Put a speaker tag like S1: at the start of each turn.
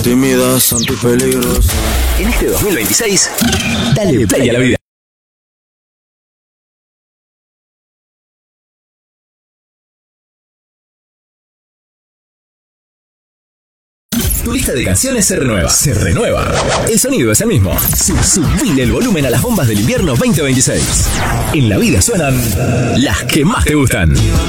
S1: Tímida, santa y peligrosa.
S2: En este 2026, dale play a la vida. Tu lista de canciones se renueva. Se renueva. El sonido es el mismo. Subile el volumen a las bombas del invierno 2026. En la vida suenan las que más te gustan.